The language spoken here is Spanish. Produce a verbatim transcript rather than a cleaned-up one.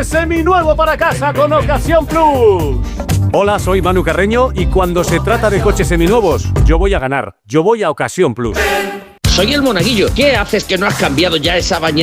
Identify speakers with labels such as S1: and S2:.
S1: coche seminuevo para casa con Ocasión Plus. Hola, soy Manu Carreño y cuando se trata de coches seminuevos, yo voy a ganar. Yo voy a Ocasión Plus.
S2: Soy el Monaguillo. ¿Qué haces que no has cambiado ya esa bañera